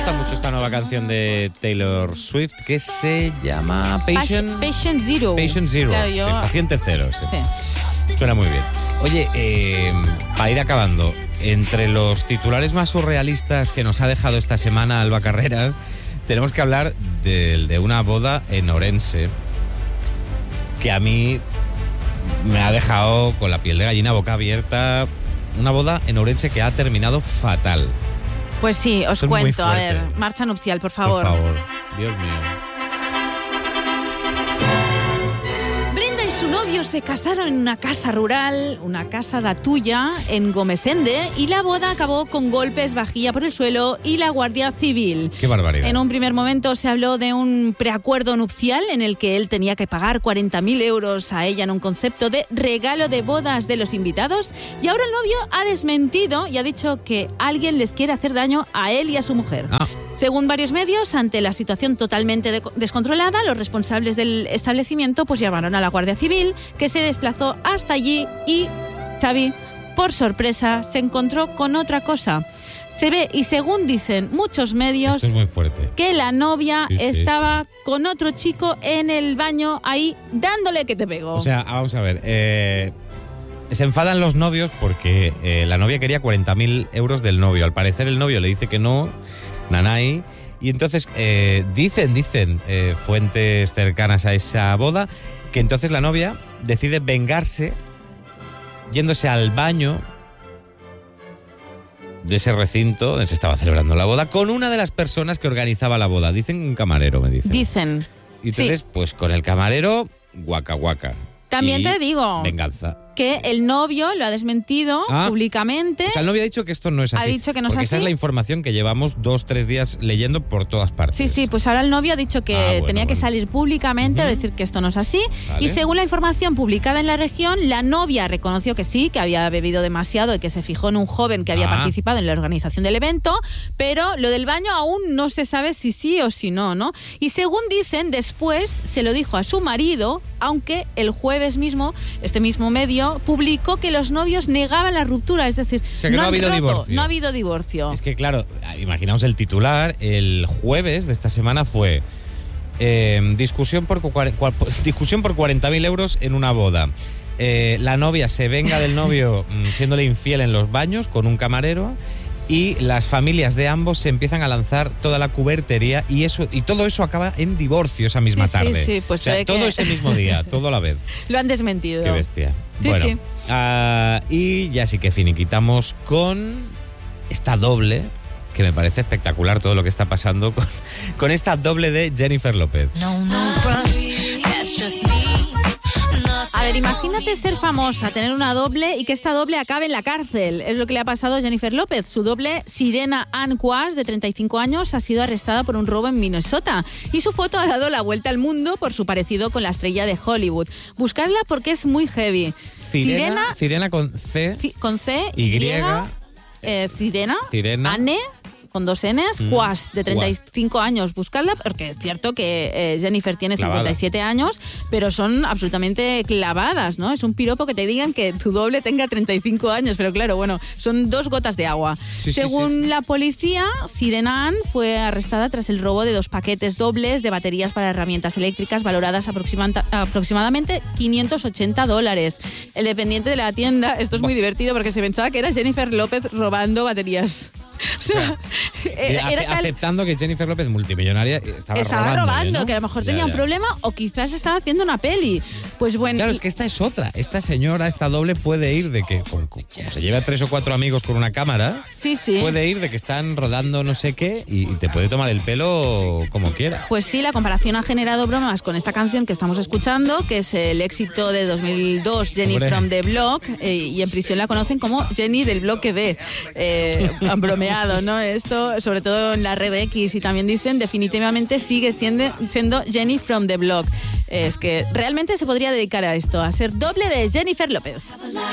gusta mucho esta nueva canción de Taylor Swift que se llama Patient Zero. Patient Zero, Claro, sí, Paciente Cero. Sí. Sí. Suena muy bien. Oye, para ir acabando, entre los titulares más surrealistas que nos ha dejado esta semana Alba Carreras, tenemos que hablar de una boda en Orense que a mí me ha dejado con la piel de gallina, boca abierta. Una boda en Orense que ha terminado fatal. Pues sí, os cuento. A ver, marcha nupcial, por favor. Por favor, Dios mío. Brenda y su novio se casaron en una casa rural, una casa da tuya, en Gomesende, y la boda acabó con golpes, vajilla por el suelo y la Guardia Civil. ¡Qué barbaridad! En un primer momento se habló de un preacuerdo nupcial en el que él tenía que pagar 40.000 euros a ella en un concepto de regalo de bodas de los invitados, y ahora el novio ha desmentido y ha dicho que alguien les quiere hacer daño a él y a su mujer. Según varios medios, ante la situación totalmente descontrolada, los responsables del establecimiento pues llamaron a la Guardia Civil, que se desplazó hasta allí y, Xavi, por sorpresa, se encontró con otra cosa. Se ve, y según dicen muchos medios, esto es muy fuerte, que la novia estaba con otro chico en el baño ahí dándole que te pego. O sea, vamos a ver, se enfadan los novios porque la novia quería 40.000 euros del novio. Al parecer el novio le dice que no, nanay, y entonces dicen fuentes cercanas a esa boda que entonces la novia decide vengarse yéndose al baño de ese recinto donde se estaba celebrando la boda con una de las personas que organizaba la boda. Dicen un camarero, me dicen. Dicen. Y entonces, pues con el camarero, guaca. También te digo venganza. Que el novio lo ha desmentido públicamente. O sea, el novio ha dicho que esto no es así. Ha dicho que no es porque así. Esa es la información que llevamos 2-3 días leyendo por todas partes. Sí, pues ahora el novio ha dicho que tenía que salir públicamente a decir que esto no es así. Vale. Y según la información publicada en La Región, la novia reconoció que sí, que había bebido demasiado y que se fijó en un joven que había participado en la organización del evento, pero lo del baño aún no se sabe si sí o si no, ¿no? Y según dicen, después se lo dijo a su marido, aunque el jueves mismo, este mismo medio publicó que los novios negaban la ruptura, es decir, o sea, que no ha habido divorcio. No ha habido divorcio. Es que claro, imaginaos el titular, el jueves de esta semana fue discusión por 40.000 euros en una boda. La novia se venga del novio siéndole infiel en los baños con un camarero. Y las familias de ambos se empiezan a lanzar toda la cubertería y todo eso acaba en divorcio esa misma tarde. Sí, pues o sea, todo ese mismo día, todo a la vez. Lo han desmentido. Qué bestia. Sí, bueno, sí. Y ya sí que finiquitamos con esta doble, que me parece espectacular todo lo que está pasando con esta doble de Jennifer López. A ver, imagínate ser famosa, tener una doble y que esta doble acabe en la cárcel. Es lo que le ha pasado a Jennifer López. Su doble, Sirena Ann Quast, de 35 años, ha sido arrestada por un robo en Minnesota. Y su foto ha dado la vuelta al mundo por su parecido con la estrella de Hollywood. Buscadla porque es muy heavy. Sirena con C. Con C, Y. Sirena. Anne. Con 2 Ns, Quast, de 35 años. Buscadla, porque es cierto que Jennifer tiene 57 años, pero son absolutamente clavadas, ¿no? Es un piropo que te digan que tu doble tenga 35 años, pero claro, bueno, son 2 gotas de agua. Según la policía, Sirena Ann fue arrestada tras el robo de 2 paquetes dobles de baterías para herramientas eléctricas valoradas aproximadamente $580. El dependiente de la tienda, esto es muy divertido porque se pensaba que era Jennifer López robando baterías. O sea, aceptando que Jennifer López, multimillonaria, estaba robando, ¿no? Que a lo mejor tenía un problema o quizás estaba haciendo una peli. Pues bueno. Claro, es que esta es otra. Esta señora, esta doble puede ir de que, como se lleva a 3 o 4 amigos con una cámara, puede ir de que están rodando no sé qué y te puede tomar el pelo como quiera. Pues sí, la comparación ha generado bromas con esta canción que estamos escuchando, que es el éxito de 2002, Jenny from the Block, y en prisión la conocen como Jenny del Bloque B. Han bromeado, ¿no? Esto, sobre todo en la red X, y también dicen definitivamente sigue siendo Jenny from the Block. Es que realmente se podría dedicar a esto, a ser doble de Jennifer López.